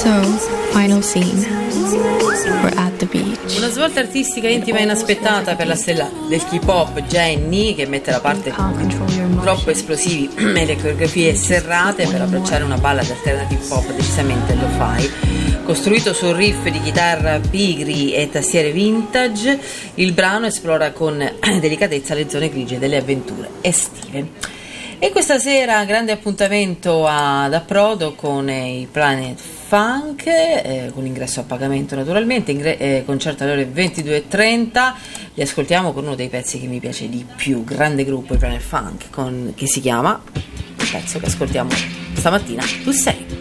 So, final scene. We're at the beach. Una svolta artistica intima e inaspettata per la stella del K-pop Jennie, che mette da parte troppo esplosivi e le coreografie serrate per abbracciare una ballad alternative pop decisamente lo-fi. Costruito su un riff di chitarra pigri e tastiere vintage, il brano esplora con delicatezza le zone grigie delle avventure estive. E questa sera grande appuntamento ad Approdo con i Planet Funk, con ingresso a pagamento naturalmente, concerto alle ore 22:30. Li ascoltiamo con uno dei pezzi che mi piace di più, grande gruppo i Planet Funk, che si chiama, il pezzo che ascoltiamo stamattina, Tu sei.